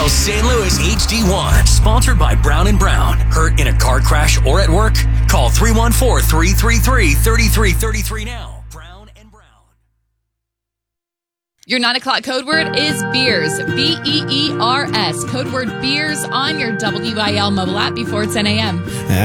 WIL St. Louis HD1. Sponsored by Brown & Brown. Hurt in a car crash or at work? Call 314-333-3333 now. Brown & Brown. Your 9 o'clock code word is beers. BEERS. Code word beers on your WIL mobile app before 10 a.m.